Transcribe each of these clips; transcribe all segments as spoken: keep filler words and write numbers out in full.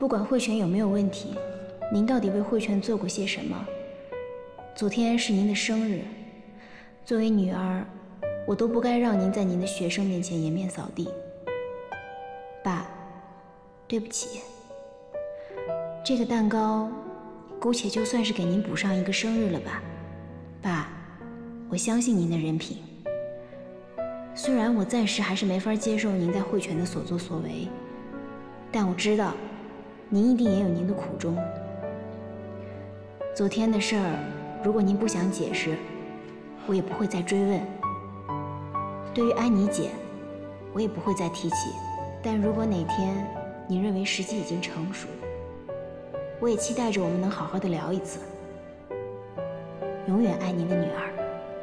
不管慧泉有没有问题，您到底为慧泉做过些什么？昨天是您的生日，作为女儿，我都不该让您在您的学生面前颜面扫地。爸，对不起。这个蛋糕，姑且就算是给您补上一个生日了吧。爸，我相信您的人品。虽然我暂时还是没法接受您在慧泉的所作所为，但我知道，您一定也有您的苦衷。昨天的事儿，如果您不想解释，我也不会再追问。对于安妮姐，我也不会再提起。但如果哪天您认为时机已经成熟，我也期待着我们能好好的聊一次。永远爱您的女儿。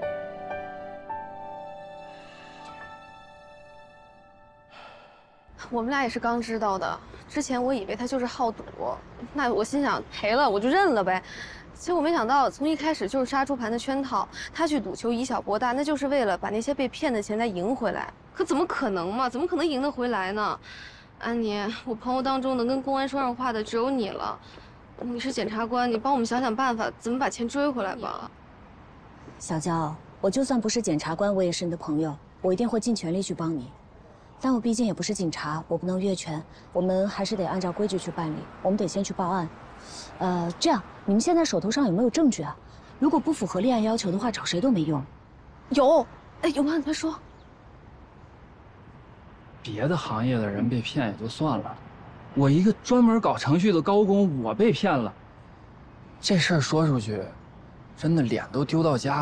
我们俩也是刚知道的，之前我以为他就是好赌，那我心想赔了我就认了呗。结果没想到从一开始就是杀猪盘的圈套，他去赌球以小博大，那就是为了把那些被骗的钱再赢回来。可怎么可能嘛？怎么可能赢得回来呢？安妮，我朋友当中能跟公安说上话的只有你了。你是检察官，你帮我们想想办法，怎么把钱追回来吧。 小娇，我就算不是检察官，我也是你的朋友，我一定会尽全力去帮你。但我毕竟也不是警察，我不能越权，我们还是得按照规矩去办理。我们得先去报案。呃，这样，你们现在手头上有没有证据啊？如果不符合立案要求的话，找谁都没用。 有，哎，有吗？你快说。 别的行业的人被骗也就算了，我一个专门搞程序的高工，我被骗了，这事儿说出去，真的脸都丢到家。